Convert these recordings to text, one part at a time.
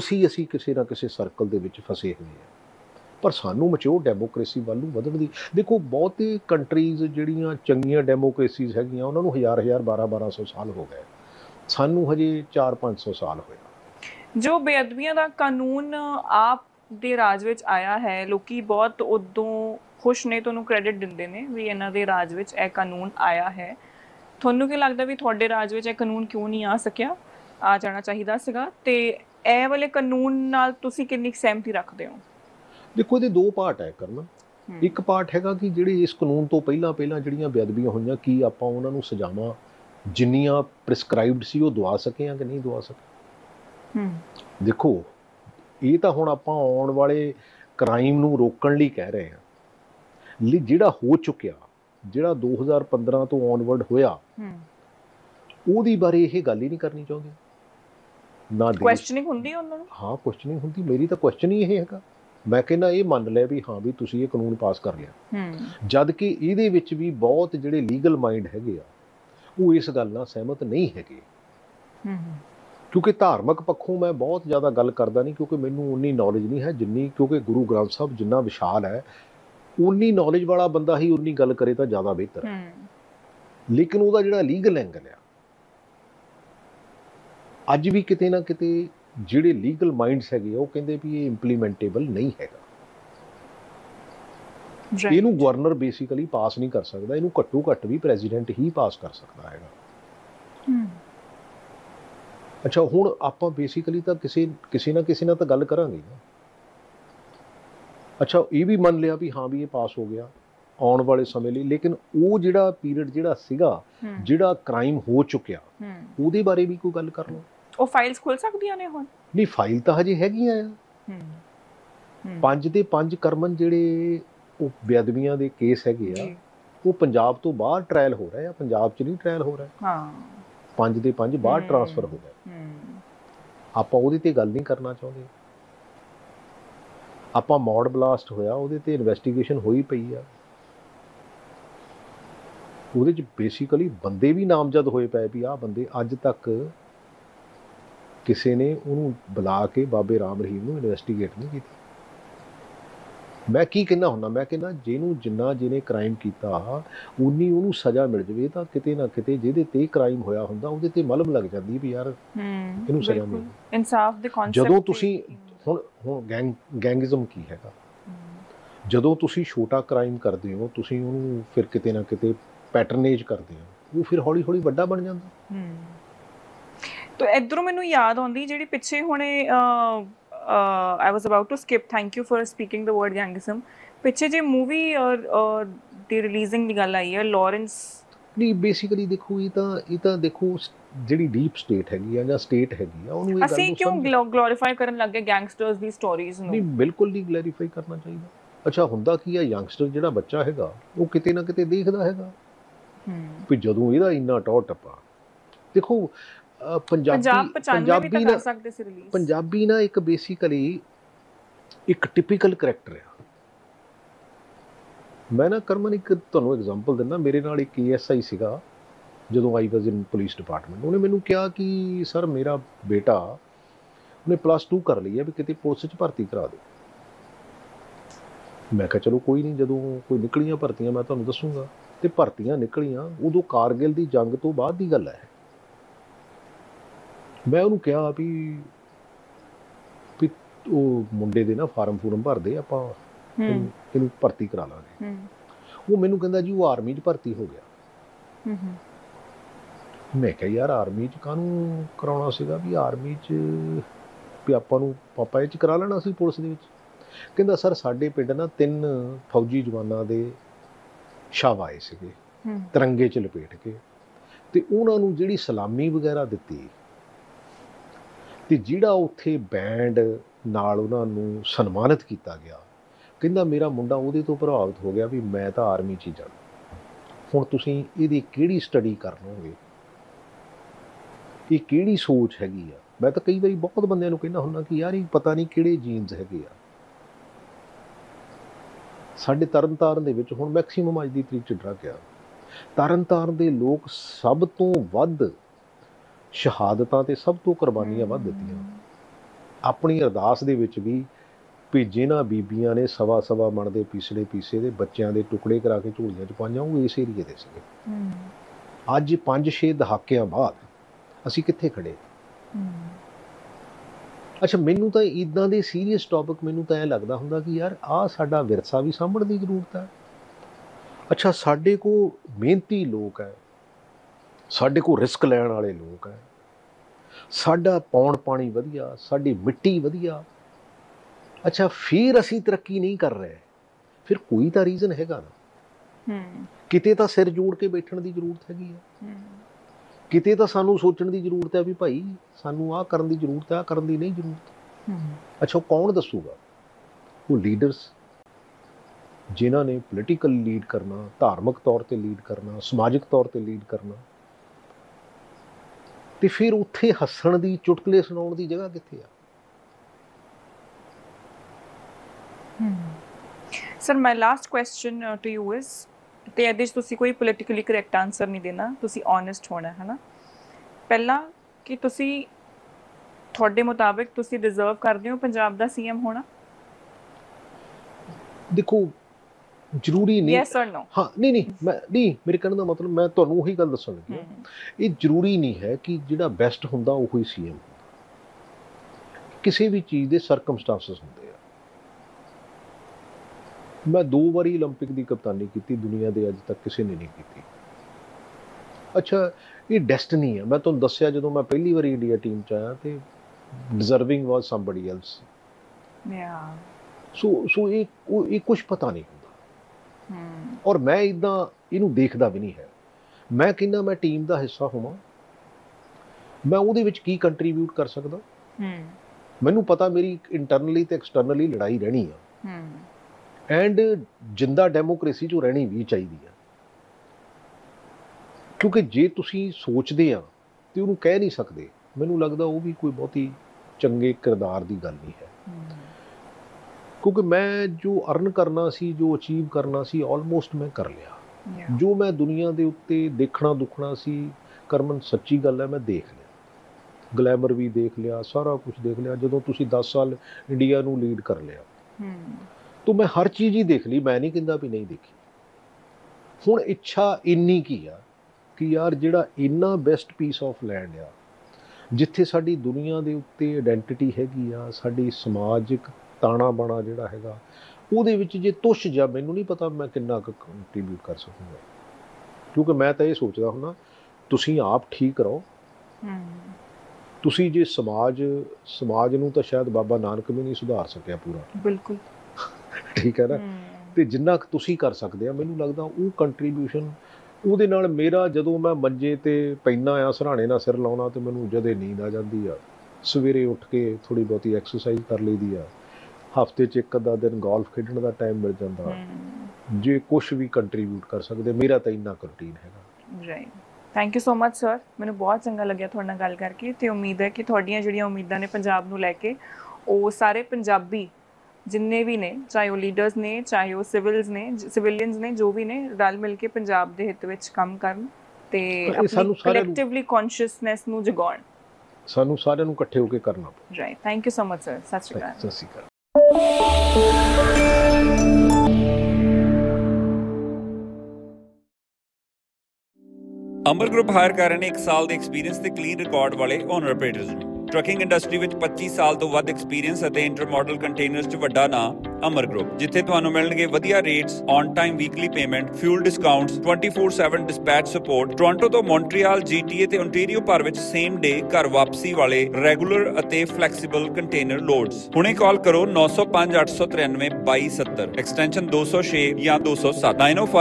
ਅਸੀਂ ਕਿਸੇ ਨਾ ਕਿਸੇ ਸਰਕਲ ਦੇ ਵਿੱਚ ਫਸੇ ਹੋਏ ਹਾਂ। ਪਰ ਸਾਨੂੰ ਮੈਚਿਓਰ ਡੈਮੋਕ੍ਰੇਸੀ ਵੱਲ ਨੂੰ ਵਧਣ ਦੀ, ਦੇਖੋ ਬਹੁਤੇ ਕੰਟਰੀਜ਼ ਜਿਹੜੀਆਂ ਚੰਗੀਆਂ ਡੈਮੋਕ੍ਰੇਸੀਜ਼ ਹੈਗੀਆਂ ਉਹਨਾਂ ਨੂੰ 1000 1200 ਸਾਲ ਹੋ ਗਏ, ਸਾਨੂੰ ਹਜੇ 400-500 ਸਾਲ ਹੋਇਆ। ਜੋ ਬੇਅਦਬੀਆਂ ਦਾ ਕਾਨੂੰਨ ਆਪ ਦੇ ਰਾਜ ਵਿੱਚ ਆਇਆ ਹੈ, ਲੋਕੀ ਬਹੁਤ ਉਦੋਂ ਖੁਸ਼ ਨੇ, ਤੁਹਾਨੂੰ ਕ੍ਰੈਡਿਟ ਦਿੰਦੇ ਨੇ ਵੀ ਇਹਨਾਂ ਦੇ ਰਾਜ ਵਿੱਚ ਇਹ ਕਾਨੂੰਨ ਆਇਆ ਹੈ। ਤੁਹਾਨੂੰ ਕੀ ਲੱਗਦਾ ਵੀ ਤੁਹਾਡੇ ਰਾਜ ਵਿੱਚ ਇਹ ਕਾਨੂੰਨ ਕਿਉਂ ਨਹੀਂ ਆ ਸਕਿਆ, ਆ ਜਾਣਾ ਚਾਹੀਦਾ ਸੀਗਾ, ਤੇ ਇਹ ਵਾਲੇ ਕਾਨੂੰਨ ਨਾਲ ਤੁਸੀਂ ਕਿੰਨੀ ਸਹਿਮਤੀ ਰੱਖਦੇ ਹੋ? ਦੇਖੋ ਇਹਦੇ ਦੋ ਪਾਰਟ ਹੈ ਕਰਨਾ। ਇੱਕ ਪਾਰਟ ਹੈਗਾ ਕਿ ਜਿਹੜੇ ਇਸ ਕਾਨੂੰਨ ਤੋਂ ਪਹਿਲਾਂ ਜਿਹੜੀਆਂ ਬੇਅਦਬੀਆਂ ਹੋਈਆਂ, ਕੀ ਆਪਾਂ ਉਹਨਾਂ ਨੂੰ ਸਜ਼ਾਵਾਂ ਜਿੰਨੀਆਂ ਪ੍ਰਿਸਕ੍ਰਾਈਬਡ ਸੀ ਉਹ ਦਵਾ ਸਕੇ ਜਾਂ ਕਿ ਨਹੀਂ ਦਵਾ ਸਕੇ। ਦੇਖੋ ਇਹ ਤਾਂ ਹੁਣ ਆਪਾਂ ਆਉਣ ਵਾਲੇ ਕ੍ਰਾਈਮ ਨੂੰ ਰੋਕਣ ਲਈ ਕਹਿ ਰਹੇ ਹਾਂ। ਜਿਹੜਾ ਹੋ ਚੁੱਕਿਆ, ਜਿਹੜਾ 2015 ਤੋਂ ਔਨਵਰਡ ਹੋਇਆ, ਉਹਦੀ ਬਾਰੇ ਇਹ ਗੱਲ ਹੀ ਨਹੀਂ ਕਰਨੀ ਚਾਹੁੰਦੇ ਨਾ। ਕੁਐਸਚਨਿੰਗ ਹੁੰਦੀ ਉਹਨਾਂ ਨੂੰ? ਹਾਂ, ਕੁਐਸਚਨਿੰਗ ਹੁੰਦੀ। ਮੇਰੀ ਤਾਂ ਕੁਐਸਚਨ ਹੀ ਇਹ ਹੈਗਾ, ਮੈਂ ਕਹਿੰਦਾ ਇਹ ਮੰਨ ਲਿਆ ਵੀ ਹਾਂ ਵੀ ਤੁਸੀਂ ਇਹ ਕਾਨੂੰਨ ਪਾਸ ਕਰ ਲਿਆ, ਜਦ ਕਿ ਇਹਦੇ ਵਿੱਚ ਵੀ ਬਹੁਤ ਜਿਹੜੇ ਲੀਗਲ ਮਾਈਂਡ ਹੈਗੇ ਆ ਉਹ ਇਸ ਗੱਲ ਨਾਲ ਸਹਿਮਤ ਨਹੀਂ ਹੈਗੇ। ਕਿਉਂਕਿ ਧਾਰਮਿਕ ਪੱਖੋਂ ਮੈਂ ਬਹੁਤ ਜ਼ਿਆਦਾ ਗੱਲ ਕਰਦਾ ਨਹੀਂ, ਕਿਉਂਕਿ ਮੈਨੂੰ ਉਨੀ ਨੌਲੇਜ ਨਹੀਂ ਹੈ ਜਿੰਨੀ, ਕਿਉਂਕਿ ਗੁਰੂ ਗ੍ਰੰਥ ਸਾਹਿਬ ਜਿੰਨਾ ਵਿਸ਼ਾਲ ਹੈ, ਉਨੀ ਨੌਲੇਜ ਵਾਲਾ ਬੰਦਾ ਹੀ ਉਨੀ ਗੱਲ ਕਰੇ ਤਾਂ ਜ਼ਿਆਦਾ ਬਿਹਤਰ ਹੈ। ਲੇਕਿਨ ਉਹਦਾ ਜਿਹੜਾ ਲੀਗਲ ਐਂਗਲ ਆ, ਅੱਜ ਵੀ ਕਿਤੇ ਨਾ ਕਿਤੇ ਜਿਹੜੇ ਲੀਗਲ ਮਾਈਂਡਸ ਹੈਗੇ ਉਹ ਕਹਿੰਦੇ ਵੀ ਇਹ ਇੰਪਲੀਮੈਂਟੇਬਲ ਨਹੀਂ ਹੈਗਾ। ਇਹਨੂੰ ਗਵਰਨਰ ਬੇਸਿਕਲੀ ਪਾਸ ਨਹੀਂ ਕਰ ਸਕਦਾ, ਇਹਨੂੰ ਘੱਟੋ ਘੱਟ ਵੀ ਪ੍ਰੈਜ਼ੀਡੈਂਟ ਹੀ ਪਾਸ ਕਰ ਸਕਦਾ ਹੈਗਾ। ਅੱਛਾ, ਹੁਣ ਆਪਾਂ ਬੇਸਿਕਲੀ ਤਾਂ ਕਿਸੇ ਨਾ ਤਾਂ ਗੱਲ ਕਰਾਂਗੇ ਨਾ। ਅੱਛਾ, ਇਹ ਵੀ ਮੰਨ ਲਿਆ ਵੀ ਹਾਂ ਵੀ ਇਹ ਪਾਸ ਹੋ ਗਿਆ ਆਉਣ ਵਾਲੇ ਸਮੇਂ ਲਈ, ਲੇਕਿਨ ਉਹ ਜਿਹੜਾ ਪੀਰੀਅਡ ਜਿਹੜਾ ਸੀਗਾ, ਜਿਹੜਾ ਕ੍ਰਾਈਮ ਹੋ ਚੁੱਕਿਆ, ਉਹਦੇ ਬਾਰੇ ਵੀ ਕੋਈ ਗੱਲ ਕਰ ਲਓ। ਉਹ ਫਾਈਲਸ ਖੁੱਲ ਸਕਦੀਆਂ ਨੇ ਹੁਣ? ਨਹੀਂ, ਫਾਈਲ ਤਾਂ ਹਜੇ ਹੈਗੀਆਂ ਆ। 5 ਦੇ 5 ਕਰਮਨ ਜਿਹੜੇ ਉਹ ਬੇਅਦਬੀਆਂ ਦੇ ਕੇਸ ਹੈਗੇ ਆ, ਉਹ ਪੰਜਾਬ ਤੋਂ ਬਾਹਰ ਟ੍ਰਾਇਲ ਹੋ ਰਿਹਾ ਆ, ਪੰਜਾਬ 'ਚ ਨਹੀਂ ਟ੍ਰਾਇਲ ਹੋ ਰਿਹਾ। 5 ਦੇ 5 ਬਾਹਰ ਟ੍ਰਾਂਸਫਰ ਹੋ ਗਏ। ਆਪਾਂ ਉਹਦੇ ਤੇ ਗੱਲ ਨਹੀਂ ਕਰਨਾ ਚਾਹੁੰਦੇ। ਆਪਾਂ ਮੌੜ ਬਲਾਸਟ ਹੋਇਆ, ਉਹਦੇ ਤੇ ਇਨਵੈਸਟੀਗੇਸ਼ਨ ਹੋਈ ਪਈ ਆ, ਉਹਦੇ 'ਚ ਬੇਸਿਕਲੀ ਬੰਦੇ ਵੀ ਨਾਮਜ਼ਦ ਹੋਏ ਪਏ ਵੀ ਆਹ ਬੰਦੇ, ਅੱਜ ਤੱਕ ਕਿਸੇ ਨੇ ਉਹਨੂੰ ਬੁਲਾ ਕੇ ਬਾਬੇ ਰਾਮ ਰਹੀਮ ਨੂੰ ਇਨਵੈਸਟੀਗੇਟ ਨਹੀਂ ਕੀਤੀ। ਮੈਂ ਕੀ ਕਹਿੰਦਾ ਹੁੰਦਾ, ਮੈਂ ਕਹਿੰਦਾ ਜਿਹਨੇ ਕ੍ਰਾਈਮ ਕੀਤਾ ਉਨੀ ਉਹਨੂੰ ਸਜ਼ਾ ਮਿਲ ਜਾਵੇ ਤਾਂ ਕਿਤੇ ਨਾ ਕਿਤੇ ਜਿਹਦੇ ਤੇ ਕ੍ਰਾਈਮ ਹੋਇਆ ਹੁੰਦਾ ਉਹਦੇ ਤੇ ਮਲਮ ਲੱਗ ਜਾਂਦੀ ਵੀ ਯਾਰ ਇਹਨੂੰ ਸਜ਼ਾ ਮਿਲੇ। ਇਨਸਾਫ ਦੇ ਕਨਸੈਪਟ ਜਦੋਂ ਤੁਸੀਂ ਹੁਣ ਗੈਂਗਿਜ਼ਮ ਕੀ ਹੈਗਾ, ਜਦੋਂ ਤੁਸੀਂ ਛੋਟਾ ਕ੍ਰਾਈਮ ਕਰਦੇ ਹੋ ਤੁਸੀਂ ਉਹਨੂੰ ਫਿਰ ਕਿਤੇ ਨਾ ਕਿਤੇ ਪੈਟਰਨੇਜ ਕਰਦੇ ਹੋ, ਉਹ ਫਿਰ ਹੌਲੀ ਹੌਲੀ ਵੱਡਾ ਬਣ ਜਾਂਦਾ। ਤਾਂ ਇੱਧਰੋਂ ਮੈਨੂੰ ਯਾਦ ਆਉਂਦੀ ਜਿਹੜੀ ਪਿੱਛੇ ਹੁਣੇ I was about to skip, thank you for speaking the word gangism, ਪਿੱਛੇ ਜੇ ਮੂਵੀ ਦੀ ਰਿਲੀਜ਼ਿੰਗ ਦੀ ਗੱਲ ਆਈ ਹੈ, ਲਾਰੈਂਸ। ਨਹੀਂ, ਬੇਸਿਕਲੀ ਦੇਖੋ ਇਹ ਤਾਂ ਦੇਖੋ ਜਿਹੜੀ ਡੀਪ ਸਟੇਟ ਹੈਗੀ ਆ ਜਾਂ ਸਟੇਟ ਹੈਗੀ ਆ, ਉਹਨੂੰ ਇਹ ਗੱਲ ਅਸੀਂ ਕਿਉਂ ਗਲੋਰੀਫਾਈ ਕਰਨ ਲੱਗ ਗਏ ਗੈਂਗਸਟਰਸ ਦੀ ਸਟੋਰੀਜ਼ ਨੂੰ? ਨਹੀਂ, ਬਿਲਕੁਲ ਨਹੀਂ ਗਲੋਰੀਫਾਈ ਕਰਨਾ ਚਾਹੀਦਾ। ਅੱਛਾ, ਹੁੰਦਾ ਕੀ ਆ, ਯੰਗਸਟਰ ਜਿਹੜਾ ਬੱਚਾ ਹੈਗਾ ਉਹ ਕਿਤੇ ਨਾ ਕਿਤੇ ਦੇਖਦਾ ਹੈਗਾ ਵੀ ਜਦੋਂ ਇਹਦਾ ਇੰਨਾ ਟੌਰ ਟੱਪਾ। ਦੇਖੋ ਪੰਜਾਬੀ ਨਾ ਇੱਕ ਬੇਸਿਕਲੀ ਇੱਕ ਟਿਪੀਕਲ ਕਰੈਕਟਰ ਆ। ਮੈਂ ਨਾ ਕਰਮਨ ਇੱਕ ਤੁਹਾਨੂੰ ਐਗਜ਼ਾਮਪਲ ਦਿੰਦਾ, ਮੇਰੇ ਨਾਲ ਇੱਕ ASI ਸੀਗਾ ਜਦੋਂ ਆਈ ਵਾਜ਼ ਇਨ ਪੁਲਿਸ ਡਿਪਾਰਟਮੈਂਟ। ਉਹਨੇ ਮੈਨੂੰ ਕਿਹਾ ਕਿ ਸਰ ਮੇਰਾ ਬੇਟਾ ਉਹਨੇ +2 ਕਰ ਲਈ ਹੈ ਵੀ ਕਿਤੇ ਪੁਲਿਸ 'ਚ ਭਰਤੀ ਕਰਾ ਦਿਓ। ਮੈਂ ਕਿਹਾ ਚਲੋ ਕੋਈ ਨਹੀਂ, ਜਦੋਂ ਕੋਈ ਨਿਕਲੀਆਂ ਭਰਤੀਆਂ ਮੈਂ ਤੁਹਾਨੂੰ ਦੱਸੂਗਾ। ਤੇ ਭਰਤੀਆਂ ਨਿਕਲੀਆਂ ਉਦੋਂ ਕਾਰਗਿਲ ਦੀ ਜੰਗ ਤੋਂ ਬਾਅਦ ਦੀ ਗੱਲ ਹੈ। ਮੈਂ ਉਹਨੂੰ ਕਿਹਾ ਵੀ ਉਹ ਮੁੰਡੇ ਦੇ ਨਾ ਫਾਰਮ ਭਰਦੇ, ਆਪਾਂ ਇਹਨੂੰ ਭਰਤੀ ਕਰਾ ਲਾਂਗੇ। ਉਹ ਮੈਨੂੰ ਕਹਿੰਦਾ ਜੀ ਉਹ ਆਰਮੀ 'ਚ ਭਰਤੀ ਹੋ ਗਿਆ। ਮੈਂ ਕਿਹਾ ਯਾਰ ਆਰਮੀ 'ਚ ਕਾਹਨੂੰ ਕਰਾਉਣਾ ਸੀਗਾ, ਵੀ ਆਰਮੀ 'ਚ ਵੀ ਆਪਾਂ ਇਹ 'ਚ ਕਰਾ ਲੈਣਾ ਸੀ ਪੁਲਿਸ ਦੇ ਵਿੱਚ। ਕਹਿੰਦਾ ਸਰ ਸਾਡੇ ਪਿੰਡ ਨਾ 3 ਫੌਜੀ ਜਵਾਨਾਂ ਦੇ ਸ਼ਵ ਆਏ ਸੀਗੇ ਤਿਰੰਗੇ 'ਚ ਲਪੇਟ ਕੇ, ਤੇ ਉਹਨਾਂ ਨੂੰ ਜਿਹੜੀ ਸਲਾਮੀ ਵਗੈਰਾ ਦਿੱਤੀ ਤੇ ਜਿਹੜਾ ਉੱਥੇ ਬੈਂਡ ਨਾਲ ਉਹਨਾਂ ਨੂੰ ਸਨਮਾਨਿਤ ਕੀਤਾ ਗਿਆ, ਕਹਿੰਦਾ ਮੇਰਾ ਮੁੰਡਾ ਉਹਦੇ ਤੋਂ ਪ੍ਰਭਾਵਿਤ ਹੋ ਗਿਆ ਵੀ ਮੈਂ ਤਾਂ ਆਰਮੀ 'ਚ ਹੀ ਜਾਣਾ। ਹੁਣ ਤੁਸੀਂ ਇਹਦੀ ਕਿਹੜੀ ਸਟੱਡੀ ਕਰ ਲਓਗੇ, ਇਹ ਕਿਹੜੀ ਸੋਚ ਹੈਗੀ ਆ? ਮੈਂ ਤਾਂ ਕਈ ਵਾਰੀ ਬਹੁਤ ਬੰਦਿਆਂ ਨੂੰ ਕਹਿੰਦਾ ਹੁੰਦਾ ਕਿ ਯਾਰ ਇਹ ਪਤਾ ਨਹੀਂ ਕਿਹੜੇ ਜੀਨਸ ਹੈਗੇ ਆ। ਸਾਡੇ ਤਰਨਤਾਰਨ ਦੇ ਵਿੱਚ ਹੁਣ ਮੈਕਸੀਮਮ ਅੱਜ ਦੀ ਤਰੀਕ 'ਚ ਡਰੱਗ ਆ। ਤਰਨਤਾਰਨ ਦੇ ਲੋਕ ਸਭ ਤੋਂ ਵੱਧ ਸ਼ਹਾਦਤਾਂ ਤੇ ਸਭ ਤੋਂ ਕੁਰਬਾਨੀਆਂ ਵੱਧ ਦਿੱਤੀਆਂ। ਆਪਣੀ ਅਰਦਾਸ ਦੇ ਵਿੱਚ ਵੀ ਜਿਨ੍ਹਾਂ ਬੀਬੀਆਂ ਨੇ ਸਵਾ ਮਣ ਦੇ ਪੀਸੇ ਦੇ ਬੱਚਿਆਂ ਦੇ ਟੁਕੜੇ ਕਰਾ ਕੇ ਝੋਲੀਆਂ 'ਚ ਪਾਈਆਂ, ਉਹ ਇਸ ਏਰੀਏ ਦੇ ਸੀਗੇ। ਅੱਜ 5-6 ਦਹਾਕਿਆਂ ਬਾਅਦ ਅਸੀਂ ਕਿੱਥੇ ਖੜੇ? ਅੱਛਾ, ਮੈਨੂੰ ਤਾਂ ਇੱਦਾਂ ਦੇ ਸੀਰੀਅਸ ਟੌਪਿਕ ਮੈਨੂੰ ਤਾਂ ਐਂ ਲੱਗਦਾ ਹੁੰਦਾ ਕਿ ਯਾਰ ਆਹ ਸਾਡਾ ਵਿਰਸਾ ਵੀ ਸਾਂਭਣ ਦੀ ਜ਼ਰੂਰਤ ਹੈ। ਅੱਛਾ, ਸਾਡੇ ਕੋਲ ਮਿਹਨਤੀ ਲੋਕ ਹੈ, ਸਾਡੇ ਕੋਲ ਰਿਸਕ ਲੈਣ ਵਾਲੇ ਲੋਕ ਹੈ, ਸਾਡਾ ਪੌਣ ਪਾਣੀ ਵਧੀਆ, ਸਾਡੀ ਮਿੱਟੀ ਵਧੀਆ। ਅੱਛਾ, ਫਿਰ ਅਸੀਂ ਤਰੱਕੀ ਨਹੀਂ ਕਰ ਰਹੇ, ਫਿਰ ਕੋਈ ਤਾਂ ਰੀਜ਼ਨ ਹੈਗਾ ਨਾ। ਕਿਤੇ ਤਾਂ ਸਿਰ ਜੋੜ ਕੇ ਬੈਠਣ ਦੀ ਜ਼ਰੂਰਤ ਹੈਗੀ ਹੈ, ਕਿਤੇ ਤਾਂ ਸਾਨੂੰ ਸੋਚਣ ਦੀ ਜ਼ਰੂਰਤ ਹੈ ਵੀ ਭਾਈ ਸਾਨੂੰ ਆਹ ਕਰਨ ਦੀ ਜ਼ਰੂਰਤ ਹੈ, ਆਹ ਕਰਨ ਦੀ ਨਹੀਂ ਜ਼ਰੂਰਤ। ਅੱਛਾ, ਉਹ ਕੌਣ ਦੱਸੂਗਾ? ਉਹ ਲੀਡਰਸ ਜਿਨ੍ਹਾਂ ਨੇ ਪੋਲੀਟੀਕਲ ਲੀਡ ਕਰਨਾ, ਧਾਰਮਿਕ ਤੌਰ 'ਤੇ ਲੀਡ ਕਰਨਾ, ਸਮਾਜਿਕ ਤੌਰ 'ਤੇ ਲੀਡ ਕਰਨਾ। ਤੇ ਫਿਰ ਉੱਥੇ ਹੱਸਣ ਦੀ, ਚੁਟਕਲੇ ਸੁਣਾਉਣ ਦੀ ਜਗ੍ਹਾ ਕਿੱਥੇ ਆ? Sir, my last question to you is, ਤੇ ਇਹਦੇ 'ਚ ਤੁਸੀਂ ਕੋਈ ਪੋਲੀਟੀਕਲੀ ਕਰੈਕਟ ਆਨਸਰ ਨਹੀਂ ਦੇਣਾ, ਤੁਸੀਂ ਓਨੈਸਟ ਹੋਣਾ ਹੈ ਨਾ। ਪਹਿਲਾਂ ਕਿ ਤੁਸੀਂ, ਤੁਹਾਡੇ ਮੁਤਾਬਿਕ ਤੁਸੀਂ ਡਿਜ਼ਰਵ ਕਰਦੇ ਹੋ ਪੰਜਾਬ ਦਾ ਸੀਐਮ ਹੋਣਾ? ਦੇਖੋ, ਜ਼ਰੂਰੀ ਨਹੀਂ। ਯੈਸ অর ਨੋ? ਹਾਂ, ਨਹੀਂ, ਮੇਰੇ ਕਹਿਣ ਦਾ ਮਤਲਬ, ਮੈਂ ਤੁਹਾਨੂੰ ਉਹੀ ਗੱਲ ਦੱਸਣ ਲੱਗੀ, ਇਹ ਜ਼ਰੂਰੀ ਨਹੀਂ ਹੈ ਕਿ ਜਿਹੜਾ ਬੈਸਟ ਹੁੰਦਾ ਉਹ ਹੀ ਸੀਐਮ ਹੁੰਦਾ। ਕਿਸੇ ਵੀ ਚੀਜ਼ ਦੇ ਸਰਕਮਸਟੈਂਸਸ ਹੁੰਦੇ ਆ। ਮੈਂ 2 ਵਾਰੀ 올림픽 ਦੀ ਕਪਤਾਨੀ ਕੀਤੀ, ਦੁਨੀਆ ਦੇ ਅੱਜ ਤੱਕ ਕਿਸੇ ਨੇ ਨਹੀਂ ਕੀਤੀ। ਅੱਛਾ, ਇਹ ਡੈਸਟਨੀ ਆ। ਮੈਂ ਤੁਹਾਨੂੰ ਦੱਸਿਆ, ਜਦੋਂ ਮੈਂ ਪਹਿਲੀ ਵਾਰੀ ਇੰਡੀਆ ਟੀਮ 'ਚ ਆਇਆ ਤੇ ਡਿਜ਼ਰਵਿੰਗ ਵਾਜ਼ ਸਮਬਡੀ ਐਲਸ। ਸੋ ਇਹ ਕੁਛ ਪਤਾ ਨਹੀਂ ਹੁੰਦਾ। ਔਰ ਮੈਂ ਇੱਦਾਂ ਇਹਨੂੰ ਦੇਖਦਾ ਵੀ ਨਹੀਂ ਹੈ। ਮੈਂ ਕਹਿੰਦਾ ਮੈਂ ਟੀਮ ਦਾ ਹਿੱਸਾ ਹੋਵਾਂ, ਮੈਂ ਉਹਦੇ ਵਿੱਚ ਕੀ ਕੰਟਰੀਬਿਊਟ ਕਰ ਸਕਦਾ। ਮੈਨੂੰ ਪਤਾ ਮੇਰੀ ਇੰਟਰਨਲੀ ਤੇ ਐਕਸਟਰਨਲੀ ਲੜਾਈ ਰਹਿਣੀ ਆ, ਐਂਡ ਜਿੰਦਾ ਡੈਮੋਕ੍ਰੇਸੀ 'ਚੋਂ ਰਹਿਣੀ ਵੀ ਚਾਹੀਦੀ ਆ। ਕਿਉਂਕਿ ਜੇ ਤੁਸੀਂ ਸੋਚਦੇ ਆ ਤੇ ਉਹਨੂੰ ਕਹਿ ਨਹੀਂ ਸਕਦੇ, ਮੈਨੂੰ ਲੱਗਦਾ ਉਹ ਵੀ ਕੋਈ ਬਹੁਤੀ ਚੰਗੇ ਕਿਰਦਾਰ ਦੀ ਗੱਲ ਨਹੀਂ ਹੈ। ਕਿਉਂਕਿ ਮੈਂ ਜੋ ਅਰਨ ਕਰਨਾ ਸੀ, ਜੋ ਅਚੀਵ ਕਰਨਾ ਸੀ, ਆਲਮੋਸਟ ਮੈਂ ਕਰ ਲਿਆ। ਜੋ ਮੈਂ ਦੁਨੀਆ ਦੇ ਉੱਤੇ ਦੇਖਣਾ ਦੁੱਖਣਾ ਸੀ, ਕਰਮਨ ਸੱਚੀ ਗੱਲ ਹੈ, ਮੈਂ ਦੇਖ ਲਿਆ। ਗਲੈਮਰ ਵੀ ਦੇਖ ਲਿਆ, ਸਾਰਾ ਕੁਝ ਦੇਖ ਲਿਆ। ਜਦੋਂ ਤੁਸੀਂ 10 ਸਾਲ ਇੰਡੀਆ ਨੂੰ ਲੀਡ ਕਰ ਲਿਆ, ਤਾਂ ਮੈਂ ਹਰ ਚੀਜ਼ ਹੀ ਦੇਖ ਲਈ। ਮੈਂ ਨਹੀਂ ਕਹਿੰਦਾ ਵੀ ਨਹੀਂ ਦੇਖੀ। ਹੁਣ ਇੱਛਾ ਇੰਨੀ ਕੀ ਆ ਕਿ ਯਾਰ ਜਿਹੜਾ ਇੰਨਾ ਬੈਸਟ ਪੀਸ ਆਫ ਲੈਂਡ ਆ, ਜਿੱਥੇ ਸਾਡੀ ਦੁਨੀਆ ਦੇ ਉੱਤੇ ਆਇਡੈਂਟੀਟੀ ਹੈਗੀ ਆ, ਸਾਡੀ ਸਮਾਜਿਕ ਤਾਣਾ ਬਾਣਾ ਜਿਹੜਾ ਹੈਗਾ, ਉਹਦੇ ਵਿੱਚ ਜੇ ਤੁਛ ਜਾ, ਮੈਨੂੰ ਨਹੀਂ ਪਤਾ ਮੈਂ ਕਿੰਨਾ ਕੁ ਕੰਟਰੀਬਿਊਟ ਕਰ ਸਕੂੰਗਾ। ਕਿਉਂਕਿ ਮੈਂ ਤਾਂ ਇਹ ਸੋਚਦਾ ਹੁੰਦਾ, ਤੁਸੀਂ ਆਪ ਠੀਕ ਰਹੋ। ਤੁਸੀਂ ਜੇ ਸਮਾਜ ਨੂੰ ਤਾਂ ਸ਼ਾਇਦ ਬਾਬਾ ਨਾਨਕ ਵੀ ਨਹੀਂ ਸੁਧਾਰ ਸਕਿਆ ਪੂਰਾ, ਬਿਲਕੁਲ ਠੀਕ ਹੈ ਨਾ। ਤੇ ਜਿੰਨਾ ਕੁ ਤੁਸੀਂ ਕਰ ਸਕਦੇ ਆ, ਮੈਨੂੰ ਲੱਗਦਾ ਉਹ ਕੰਟਰੀਬਿਊਸ਼ਨ, ਉਹਦੇ ਨਾਲ ਮੇਰਾ, ਜਦੋਂ ਮੈਂ ਮੰਜੇ ਤੇ ਪੈਂਦਾ ਆ, ਸਰਾਣੇ ਨਾਲ ਸਿਰ ਲਾਉਣਾ, ਤੇ ਮੈਨੂੰ ਜਦੇ ਨੀਂਦ ਆ ਜਾਂਦੀ ਆ। ਸਵੇਰੇ ਉੱਠ ਕੇ ਥੋੜ੍ਹੀ ਬਹੁਤੀ ਐਕਸਰਸਾਈਜ਼ ਕਰ ਲਈਦੀ ਆ, ਹਫ਼ਤੇ 'ਚ 1-ਅੱਧਾ ਦਿਨ ਗੋਲਫ ਖੇਡਣ ਦਾ ਟਾਈਮ ਮਿਲ ਜਾਂਦਾ। ਜੇ ਕੁਛ ਵੀ ਕੰਟਰੀਬਿਊਟ ਕਰ ਸਕਦੇ, ਮੇਰਾ ਤਾਂ ਇੰਨਾ ਰੂਟੀਨ ਹੈਗਾ। Right, thank you so much sir. ਮੈਨੂੰ ਬਹੁਤ ਚੰਗਾ ਲੱਗਿਆ ਤੁਹਾਡੇ ਨਾਲ ਗੱਲ ਕਰਕੇ, ਤੇ ਉਮੀਦ ਹੈ ਕਿ ਤੁਹਾਡੀਆਂ ਜਿਹੜੀਆਂ ਉਮੀਦਾਂ ਨੇ ਪੰਜਾਬ ਨੂੰ ਲੈ ਕੇ, ਉਹ ਸਾਰੇ ਪੰਜਾਬੀ ਜਿੰਨੇ ਵੀ ਨੇ, ਚਾਹੇ ਉਹ ਲੀਡਰਸ ਨੇ, ਚਾਹੇ ਉਹ ਸਿਵਿਲੀਅਨਸ ਨੇ, ਜੋ ਵੀ ਨੇ, ਰਲ ਮਿਲ ਕੇ ਪੰਜਾਬ ਦੇ ਹਿੱਤ ਵਿੱਚ ਕੰਮ ਕਰਨ ਤੇ ਆਪਣੀ ਕਲੈਕਟਿਵਲੀ ਕੌਨਸ਼ੀਅਸਨੈਸ ਨੂੰ ਜਗਾਉਣ। ਸਾਨੂੰ ਸਾਰਿਆਂ ਨੂੰ ਇਕੱਠੇ ਹੋ ਕੇ ਕਰਨਾ ਪਊ। Right, thank you so much sir. ਸਤਿ ਸ਼੍ਰੀ ਅਕਾਲ। ਸਤਿ ਸ਼੍ਰੀ ਅਕਾਲ। ਅਮਰ ਗਰੁੱਪ ਹਾਇਰ ਕਰ ਰਹੇ ਨੇ 1 ਸਾਲ ਦੇ ਐਕਸਪੀਰੀਅੰਸ ਤੇ ਕਲੀਨ ਰਿਕਾਰਡ ਵਾਲੇ ਓਨਰ ਆਪਰੇਟਰਸ ਨੂੰ। ਟਰੱਕਿੰਗ ਇੰਡਸਟਰੀ ਵਿੱਚ 25 ਸਾਲ ਤੋਂ ਵੱਧ ਐਕਸਪੀਰੀਅੰਸ ਅਤੇ ਇੰਟਰ ਮਾਡਲ ਕੰਟੇਨਰਸ 'ਚ ਵੱਡਾ ਨਾਂ ਅਮਰ ਗਰੁੱਪ, ਜਿੱਥੇ ਤੁਹਾਨੂੰ ਮਿਲਣਗੇ ਵਧੀਆ rates, on time weekly payment, fuel discounts, 24/7 dispatch support, Toronto ਤੋਂ ਮੌਂਟਰੀਅਲ, GTA ਤੇ ਓਨਟਾਰੀਓ ਭਰ ਵਿੱਚ ਸੇਮ ਡੇ ਘਰ ਵਾਪਸੀ ਵਾਲੇ ਰੈਗੂਲਰ ਅਤੇ ਫਲੈਕਸੀਬਲ ਕੰਟੇਨਰ ਲੋਡਸ। ਹੁਣੇ ਕਾਲ ਕਰੋ 905 893 2270, ਐਕਸਟੈਂਸ਼ਨ 206 ਜਾਂ 207,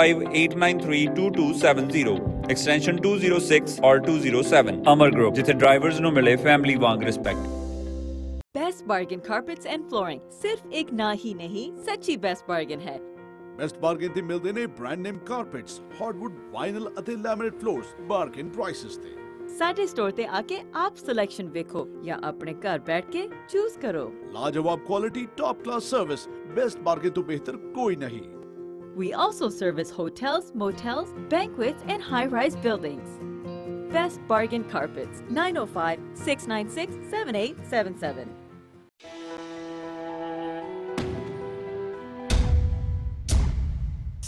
9058932270, ਐਕਸਟੈਂਸ਼ਨ 206 ਔਰ 207। ਅਮਰ ਗਰੁੱਪ, ਜਿੱਥੇ ਡਰਾਈਵਰਸ ਨੂੰ ਮਿਲੇ ਫੈਮਿਲੀ ਵਾਂਗ respect. Best bargain carpets and flooring सिर्फ एक ना ही नहीं, सच्ची बेस्ट बार्गेन है। बेस्ट बार्गेन ते मिलते ने brand name carpets, hardwood, vinyl ਅਤੇ ਲੈਮੀਨੇਟ ਫਲੋਰਸ ਬਾਰਗੇਨ ਪ੍ਰਾਈसेस ਤੇ। ਸਾਡੇ ਸਟੋਰ ਤੇ ਆ ਕੇ ਆਪ ਸਿਲੈਕਸ਼ਨ ਵੇਖੋ ਜਾਂ ਆਪਣੇ ਘਰ ਬੈਠ ਕੇ ਚੂਜ਼ ਕਰੋ। ਲਾਜਵਾਬ quality, top class service, best bargain ਤੋਂ ਬਿਹਤਰ ਕੋਈ ਨਹੀਂ। We also service hotels, motels, banquets and high-rise buildings. Best Bargain Carpets, 905-696-7877.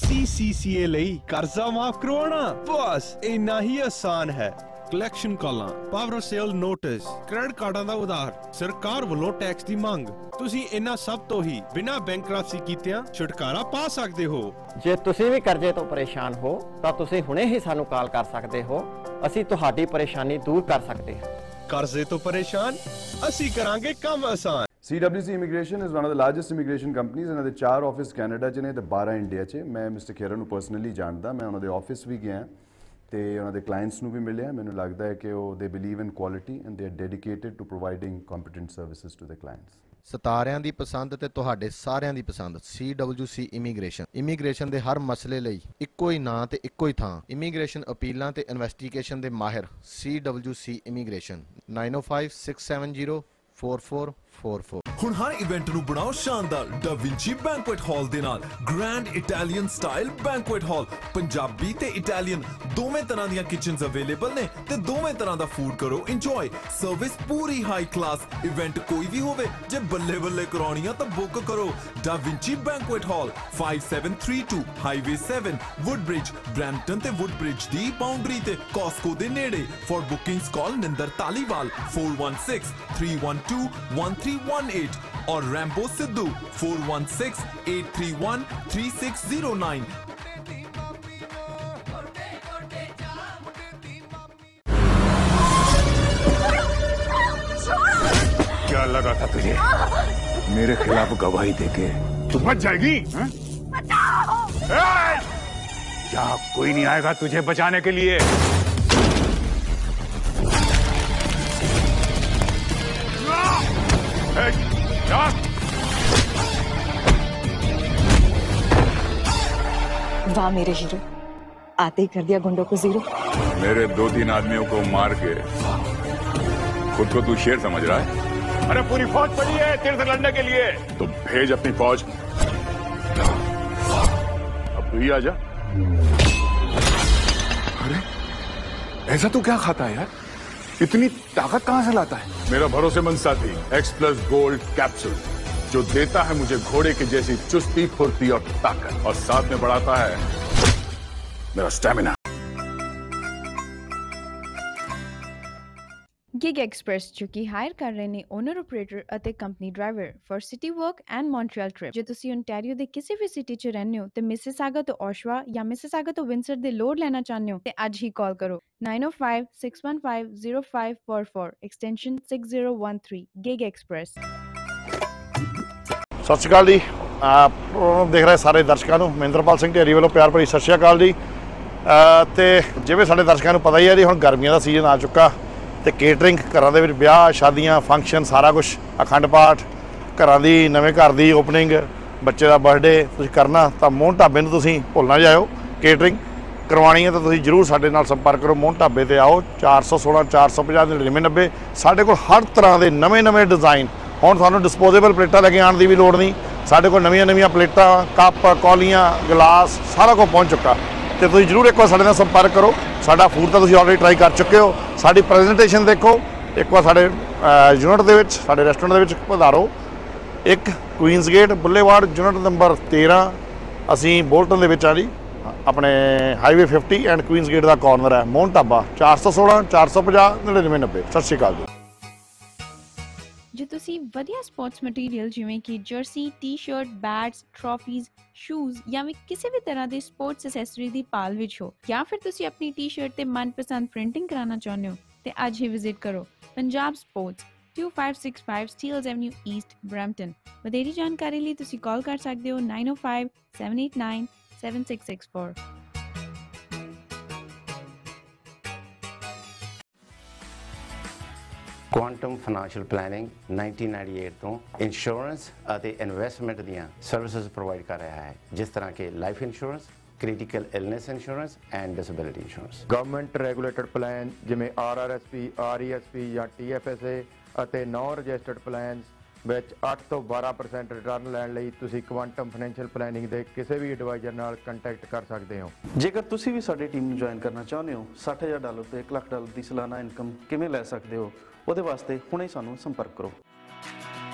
CCCA ਲਈ ਕਰਜ਼ਾ ਮਾਫ ਕਰਵਾਉਣਾ ਬਸ ਇੰਨਾ ਹੀ ਆਸਾਨ ਹੈ। ਕਲੈਕਸ਼ਨ ਕਾਲਾਂ, ਪਾਵਰ ਸੇਲ ਨੋਟਿਸ, ਕ੍ਰੈਡਿਟ ਕਾਰਡਾਂ ਦਾ ਉਧਾਰ, ਸਰਕਾਰ ਵੱਲੋਂ ਟੈਕਸ ਦੀ ਮੰਗ, ਤੁਸੀਂ ਇਹਨਾਂ ਸਭ ਤੋਂ ਹੀ ਬਿਨਾਂ ਬੈਂਕਰਪਸੀ ਕੀਤਿਆਂ ਛੁਟਕਾਰਾ ਪਾ ਸਕਦੇ ਹੋ। ਜੇ ਤੁਸੀਂ ਵੀ ਕਰਜ਼ੇ ਤੋਂ ਪਰੇਸ਼ਾਨ ਹੋ ਤਾਂ ਤੁਸੀਂ ਹੁਣੇ ਹੀ ਸਾਨੂੰ ਕਾਲ ਕਰ ਸਕਦੇ ਹੋ। ਅਸੀਂ ਤੁਹਾਡੀ ਪਰੇਸ਼ਾਨੀ ਦੂਰ ਕਰ ਸਕਦੇ ਹਾਂ। ਕਰਜ਼ੇ ਤੋਂ ਪਰੇਸ਼ਾਨ, ਅਸੀਂ ਕਰਾਂਗੇ ਕੰਮ ਆਸਾਨ। CWC Immigration is one of the largest immigration companies। ਇਹਨਾਂ ਦੇ 4 ਆਫਿਸ ਕੈਨੇਡਾ 'ਚ ਨੇ ਤੇ 12 ਇੰਡੀਆ 'ਚ। ਮੈਂ ਮਿਸਟਰ ਖੇਰਾ ਨੂੰ ਪਰਸਨਲੀ ਜਾਣਦਾ, ਮੈਂ ਉਹਨਾਂ ਦੇ ਆਫਿਸ ਵੀ ਗਿਆ ਤੇ ਉਹਨਾਂ ਦੇ ਕਲਾਇੰਟਸ ਨੂੰ ਵੀ ਮਿਲਿਆ। ਮੈਨੂੰ ਲੱਗਦਾ ਹੈ ਕਿ ਉਹ ਦੇ believe in quality and they are dedicated to providing competent services to the clients. ਸਿਤਾਰਿਆਂ ਦੀ ਪਸੰਦ ਤੇ ਤੁਹਾਡੇ ਸਾਰਿਆਂ ਦੀ ਪਸੰਦ CWC ਇਮੀਗ੍ਰੇਸ਼ਨ ਦੇ ਹਰ ਮਸਲੇ ਲਈ ਇੱਕੋ ਹੀ ਨਾਂ ਤੇ ਇੱਕੋ ਹੀ ਥਾਂ। ਇਮੀਗ੍ਰੇਸ਼ਨ ਅਪੀਲਾਂ ਤੇ ਇਨਵੈਸਟੀਗੇਸ਼ਨ ਦੇ ਮਾਹਿਰ CWC ਇਮੀਗ੍ਰੇਸ਼ਨ 9056704444। ਹੁਣ ਹਰ ਇਵੈਂਟ ਨੂੰ ਬਣਾਓ ਸ਼ਾਨਦਾਰ ਡਾ ਵਿੰਚੀ ਬੈਂਕੁਏਟ ਹਾਲ ਦੇ ਨਾਲ। ਗ੍ਰੈਂਡ ਇਟਾਲੀਅਨ ਸਟਾਈਲ ਬੈਂਕੁਏਟ ਹਾਲ, ਪੰਜਾਬੀ ਤੇ ਇਟਾਲੀਅਨ ਦੋਵੇਂ ਤਰ੍ਹਾਂ ਦੀਆਂ ਕਿਚਨਸ ਅਵੇਲੇਬਲ ਨੇ ਤੇ ਦੋਵੇਂ ਤਰ੍ਹਾਂ ਦਾ ਫੂਡ ਕਰੋ ਇੰਜੋਏ। ਸਰਵਿਸ ਪੂਰੀ ਹਾਈ ਕਲਾਸ। ਇਵੈਂਟ ਕੋਈ ਵੀ ਹੋਵੇ, ਜੇ ਬੱਲੇ ਬੱਲੇ ਕਰਾਉਣੀਆਂ ਤਾਂ ਬੁੱਕ ਕਰੋ ਡਾ ਵਿੰਚੀ ਬੈਂਕੁਏਟ ਹਾਲ 5732 ਹਾਈਵੇ 7 ਵੁੱਡਬ੍ਰਿਜ, ਬ੍ਰੈਂਪਟਨ ਤੇ ਵੁੱਡਬ੍ਰਿਜ ਦੀ ਬਾਉਂਡਰੀ ਤੇ ਕਾਸਕੋ ਦੇ ਨੇੜੇ। ਫॉर ਬੁਕਿੰਗਸ ਕਾਲ ਨਿੰਦਰ ਤਾਲੀਵਾਲ 4163121318 और रैम्बो सिद्धू 4168313609। क्या लगा था तुझे मेरे खिलाफ गवाही देके तू बच जाएगी? यहाँ कोई नहीं आएगा तुझे बचाने के लिए। वाह मेरे हीरो, आते ही कर दिया गुंडों को जीरो। मेरे 2-3 आदमियों को मार के खुद को तू शेर समझ रहा है? अरे पूरी फौज पड़ी है तेरे से लड़ने के लिए, तो भेज अपनी फौज। अब तू ही आजा। अरे ऐसा तू क्या खाता है यार? इतनी ताकत कहां से लाता है? मेरा भरोसेमंद साथी X+ गोल्ड कैप्सूल, जो देता है मुझे घोड़े की जैसी चुस्ती, फुर्ती और ताकत, और साथ में बढ़ाता है मेरा स्टैमिना। गिग एक्सप्रेस जो कि हायर कर रहे ने ओनर ऑपरेटर ਅਤੇ company driver for city work and Montreal trip. ਜੇ ਤੁਸੀਂ ਓਨਟਾਰੀਓ ਦੇ ਕਿਸੇ ਵੀ ਸਿਟੀ 'ਚ ਰਹਿੰਦੇ ਹੋ ਤੇ ਮਿਸਿਸਾਗਾ ਤੋਂ ਓਸ਼ਵਾ ਜਾਂ ਮਿਸਿਸਾਗਾ ਤੋਂ ਵਿੰਸਰ ਦੇ ਲੋਡ ਲੈਣਾ ਚਾਹੁੰਦੇ ਹੋ ਤੇ ਅੱਜ ਹੀ ਕਾਲ ਕਰੋ 9056150544 ਐਕਸਟੈਂਸ਼ਨ 6013 गिग एक्सप्रेस। ਸਤਿ ਸ਼੍ਰੀ ਅਕਾਲ ਜੀ। ਦੇਖ ਰਹੇ ਸਾਰੇ ਦਰਸ਼ਕਾਂ ਨੂੰ ਮਹਿੰਦਰਪਾਲ ਸਿੰਘ ਢੇਰੀ ਵੱਲੋਂ ਪਿਆਰ ਭਰੀ ਸਤਿ ਸ਼੍ਰੀ ਅਕਾਲ ਜੀ। ਤੇ ਜਿਵੇਂ ਸਾਡੇ ਦਰਸ਼ਕਾਂ ਨੂੰ ਪਤਾ ਹੀ ਹੈ ਜੀ, ਹੁਣ ਗਰਮੀਆਂ ਦਾ ਸੀਜ਼ਨ ਆ ਚੁੱਕਾ ਤੇ ਕੇਟਰਿੰਗ, ਘਰਾਂ ਦੇ ਵਿੱਚ ਵਿਆਹ ਸ਼ਾਦੀਆਂ ਫੰਕਸ਼ਨ ਸਾਰਾ ਕੁਝ, ਅਖੰਡ ਪਾਠ, ਘਰਾਂ ਦੀ ਨਵੇਂ ਘਰ ਦੀ ਓਪਨਿੰਗ, ਬੱਚੇ ਦਾ ਬਰਥਡੇ ਤੁਸੀਂ ਕਰਨਾ ਤਾਂ ਮੋਹਨ ਢਾਬੇ ਨੂੰ ਤੁਸੀਂ ਭੁੱਲ ਨਾ ਜਾਇਓ। ਕੇਟਰਿੰਗ ਕਰਵਾਉਣੀ ਹੈ ਤਾਂ ਤੁਸੀਂ ਜ਼ਰੂਰ ਸਾਡੇ ਨਾਲ ਸੰਪਰਕ ਕਰੋ। ਮੋਹਨ ਢਾਬੇ ਤੇ ਆਓ 416 450 9990। ਸਾਡੇ ਕੋਲ ਹਰ ਤਰ੍ਹਾਂ ਦੇ ਨਵੇਂ ਡਿਜ਼ਾਈਨ। ਹੁਣ ਤੁਹਾਨੂੰ ਡਿਸਪੋਜ਼ੇਬਲ ਪਲੇਟਾਂ ਲੈ ਕੇ ਆਉਣ ਦੀ ਵੀ ਲੋੜ ਨਹੀਂ। ਸਾਡੇ ਕੋਲ ਨਵੀਆਂ ਪਲੇਟਾਂ, ਕੱਪ, ਕੌਲੀਆਂ, ਗਲਾਸ ਸਾਰਾ ਕੁਝ ਪਹੁੰਚ ਚੁੱਕਾ ਤੇ ਤੁਸੀਂ ਜ਼ਰੂਰ ਇੱਕ ਵਾਰ ਸਾਡੇ ਨਾਲ ਸੰਪਰਕ ਕਰੋ। ਸਾਡਾ ਫੂਡ ਤਾਂ ਤੁਸੀਂ ਆਲਰੇਡੀ ਟਰਾਈ ਕਰ ਚੁੱਕੇ ਹੋ, ਸਾਡੀ ਪ੍ਰੈਜੈਂਟੇਸ਼ਨ ਦੇਖੋ ਇੱਕ ਵਾਰ। ਸਾਡੇ ਯੂਨਿਟ ਦੇ ਵਿੱਚ, ਸਾਡੇ ਰੈਸਟੋਰੈਂਟ ਦੇ ਵਿੱਚ ਪਧਾਰੋ। ਇੱਕ ਕੁਈਨਸ ਗੇਟ ਬੁੱਲੇਵਾਰਡ, ਯੂਨਿਟ ਨੰਬਰ 13। ਅਸੀਂ ਬੋਲਟਨ ਦੇ ਵਿੱਚ ਆ ਜੀ, ਆਪਣੇ highway 50 and Queen's gate the corner ਹੈ। ਮੋਹਨ ਢਾਬਾ 416 450 9990। ਸਤਿ ਸ਼੍ਰੀ ਅਕਾਲ ਜੀ। ਜੇ ਤੁਸੀਂ ਵਧੀਆ ਸਪੋਰਟਸ ਮਟੀਰੀਅਲ ਜਿਵੇਂ ਕਿ ਜਰਸੀ, ਟੀ-ਸ਼ਰਟ, ਬੈਟਸ, ਟਰੋਫੀਜ਼, ਸ਼ੂਜ਼ ਜਾਂ ਵੀ ਕਿਸੇ ਵੀ ਤਰ੍ਹਾਂ ਦੀ ਸਪੋਰਟਸ ਐਕਸੈਸਰੀ ਦੀ ਭਾਲ ਵਿੱਚ ਹੋ, ਜਾਂ ਫਿਰ ਤੁਸੀਂ ਆਪਣੀ ਟੀ-ਸ਼ਰਟ ਤੇ ਮਨਪਸੰਦ ਪ੍ਰਿੰਟਿੰਗ ਕਰਾਉਣਾ ਚਾਹੁੰਦੇ ਹੋ ਤੇ ਅੱਜ ਹੀ ਵਿਜ਼ਿਟ ਕਰੋ Punjab sports 2565 ਸਟੀਲਜ਼ avenue East, Brampton. ਵਧੇਰੀ ਜਾਣਕਾਰੀ ਲਈ ਤੁਸੀਂ ਕਾਲ ਕਰ ਸਕਦੇ ਹੋ 9057897664। ਕੁਆਂਟਮ ਫਾਈਨੈਂਸ਼ੀਅਲ ਪਲੈਨਿੰਗ 1998 ਤੋਂ ਇੰਸ਼ੋਰੈਂਸ ਅਤੇ ਇਨਵੈਸਟਮੈਂਟ ਦੀਆਂ ਸਰਵਿਸਿਜ਼ ਪ੍ਰੋਵਾਈਡ ਕਰ ਰਿਹਾ ਹੈ, ਜਿਸ ਤਰ੍ਹਾਂ ਕਿ life insurance, critical illness insurance and disability insurance. Government regulated plan ਜਿਵੇਂ RRSP, RESP ਜਾਂ TFSA ਅਤੇ ਨੌਨ ਰਜਿਸਟਰਡ ਪਲਾਨਸ ਵਿੱਚ 8 ਤੋਂ 12% ਰਿਟਰਨ ਲੈਣ ਲਈ ਤੁਸੀਂ ਕੁਆਂਟਮ ਫਾਈਨੈਂਸ਼ੀਅਲ ਪਲੈਨਿੰਗ ਦੇ ਕਿਸੇ ਵੀ ਐਡਵਾਈਜ਼ਰ ਨਾਲ ਕੰਟੈਕਟ ਕਰ ਸਕਦੇ ਹੋ। ਜੇਕਰ ਤੁਸੀਂ ਵੀ ਸਾਡੀ ਟੀਮ ਨੂੰ ਜੁਆਇਨ ਕਰਨਾ ਚਾਹੁੰਦੇ ਹੋ, $60,000 ਤੋਂ $1 ਲੱਖ ਦੀ ਸਾਲਾਨਾ ਇਨਕਮ ਕਿਵੇਂ ਲੈ ਸਕਦੇ ਹੋ, ਉਹਦੇ ਵਾਸਤੇ ਹੁਣੇ ਸਾਨੂੰ ਸੰਪਰਕ ਕਰੋ।